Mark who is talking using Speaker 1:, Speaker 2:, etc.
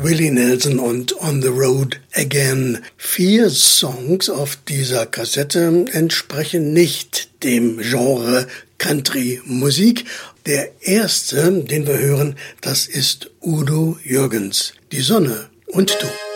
Speaker 1: Willie Nelson und On the Road Again. 4 Songs auf dieser Kassette entsprechen nicht dem Genre Country-Musik. Der erste, den wir hören, das ist Udo Jürgens. Die Sonne und du.